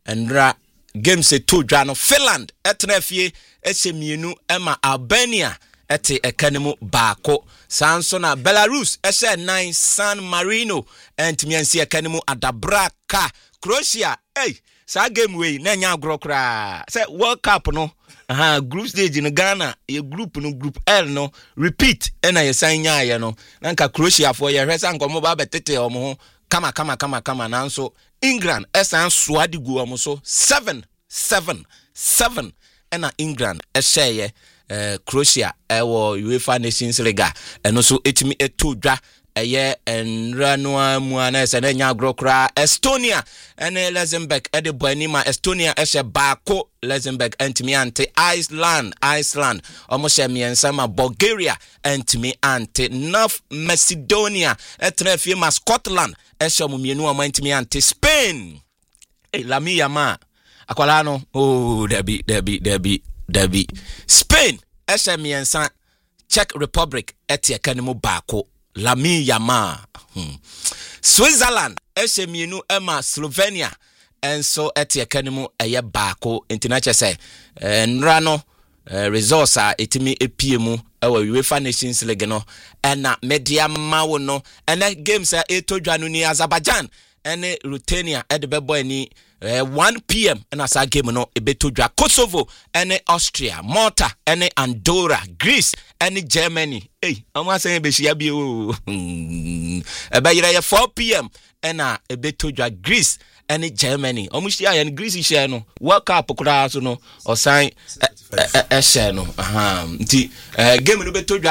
Enra games to dwa no Finland etena fie esemienu ema Albania ete ekanemu baako sanso na Belarus ese 9 San Marino entimiansi ekanemu Adabraka Croatia sa game way na nya agro kra say World Cup no group stage in Ghana ye group no group L no repeat na ye san nya ye no nanka Croatia for ye hwesa nkomo ba betete omo kama nanso England esan swadigu omo so 7 na England ehye Croatia ewo UEFA Nations League eno so etimi etodwa eye enranwa muana ese na nya agrokra Estonia ene Luxembourg ede boanima Estonia ehye baako Luxembourg entimi ante Iceland omo hye miensa ma Bulgaria entimi ante North Macedonia etrefie ma Scotland ehye mo mienu omo entimi ante Spain Lamine Yamal akwala no Debbie Spain ehye miensa Czech Republic etie kanemu baako Lamine Yamal Switzerland ehye mienu ema Slovenia enso etie kanemu eye baako international say nra no resource a etimi epiemu ewa UEFA Nations League no ena media mawo no ena games a etodwa no ni Azerbaijan ene Ruthenia edebebo ani 1 p.m. and sa game no ebetodwa Kosovo ene Austria Malta ene Andorra Greece ene Germany omo say be shia bi o ebayira 4 p.m. ena ebetodwa Greece ene Germany omo shia ya Greece shia no World Cup kura so no osan share no nti game no betodwa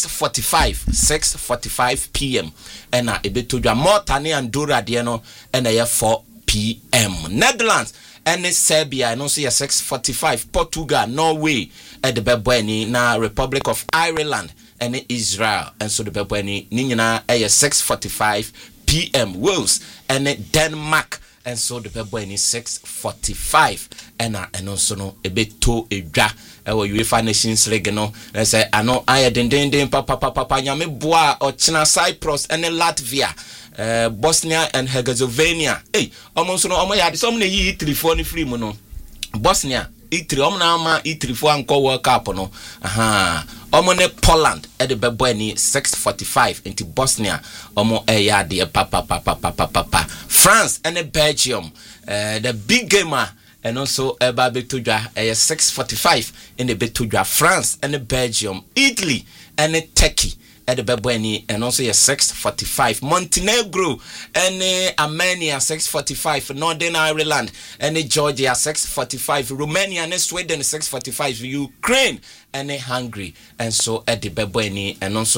6:45 p.m. ena ebetodwa Malta ne Andorra de no ena ya 4 p.m. Netherlands and Serbia and also 6:45 Portugal Norway at the Bebweni na Republic of Ireland and Israel and so the Bebweni ninyina 6:45 p.m. Wales and Denmark and so the Bebweni 6:45 and also no ebeto edwa ewo UEFA Nations League no say ano aye den papa nyame boa ochina Cyprus and Latvia Bosnia and Herzegovina almost no omo ya some na yi 3-4 ni free mu no Bosnia E3 omo na ma E3 anko World Cup no omo ne Poland e de bebo ani 6:45 into Bosnia omo ya de papa France and Belgium the big gamer and also eba betodwa 6:45 in the betodwa France and Belgium Italy and Turkey at the Bebweni and also 6:45 Montenegro and Armenia 6:45 Northern Ireland and Georgia 6:45 Romania and Sweden 6:45 Ukraine and Hungary and so at the Bebweni and also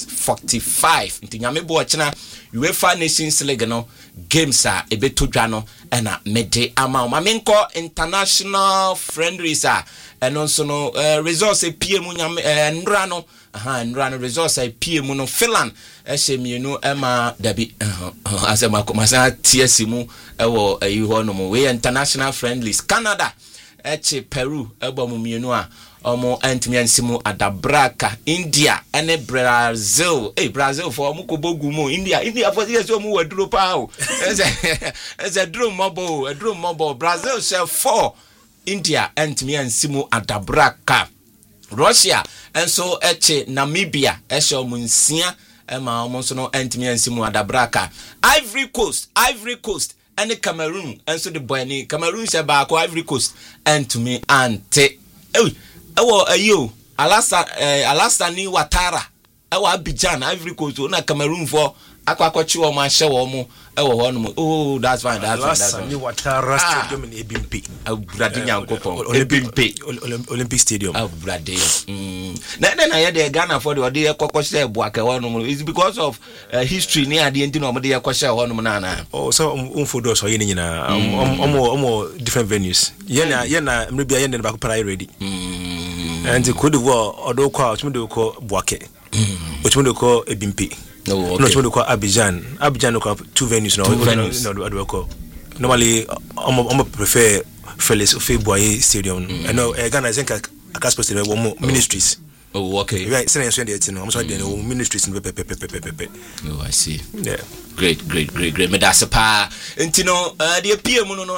6:45 ntinyame bo ochina UEFA Nations League no games are ebetodwa no and mede ama mamenko international friendlies and also no resource PM nra no resource PM no Finland mienu ema dabi asema komasa TSM ewo ayiho no mo we international friendlies Canada Peru ebo mo mienu a omo antimiansimu Adabraka India ene Brazil Brazil for omo kobogu mo India for yes omo waduro pa o eze drum mobile Brazil share 4 India antimiansimu Adabraka Russia and so Namibia munsia ema omonso no antimiansimu Adabraka Ivory Coast and Cameroon and so the boy ni Cameroon se ba ko Ivory Coast and to me ante ayo Alasa ni Watara Abidjan Ivory Coast na Cameroon for akwachi o ma hye wo mo oh that's fine ni Watara Stadium in Ebimpe Brade Nyankopon Olympic Stadium Brade na ya de Ghana for the dey kokose ebuake wo is because of history ni ade enti no mo dey kokose wo no na so unfodo so ye nyina different venues na mrebia ye ba ko para ready and the Cote d'Ivoire odo kwa otumo ko Buake otumo ko Ebimpe no otumo ko Abidjan ko 2 venues no normally I prefer Felix Ofeboye Stadium and no Ghana Zenka Akaspo Stadium ministries. Oh, okay. Right, I'm sorry, ministries in Oh, I see. Yeah. Great. Me that's a pa. And you know, the PM no